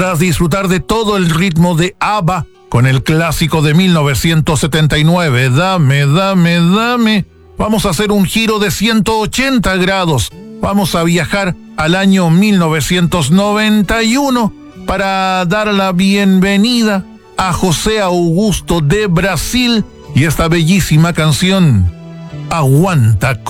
Tras disfrutar de todo el ritmo de ABBA con el clásico de 1979, Dame, dame, dame, vamos a hacer un giro de 180 grados. Vamos a viajar al año 1991 para dar la bienvenida a José Augusto de Brasil y esta bellísima canción, Aguanta